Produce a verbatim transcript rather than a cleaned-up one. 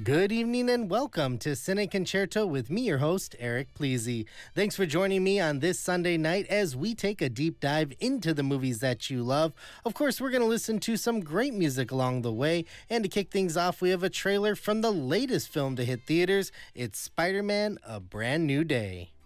Good evening and welcome to Cine Concerto with me, your host, Eric Pleasy. Thanks for joining me on this Sunday night as we take a deep dive into the movies that you love. Of course, we're going to listen to some great music along the way. And to kick things off, we have a trailer from the latest film to hit theaters. It's Spider-Man: A Brand New Day.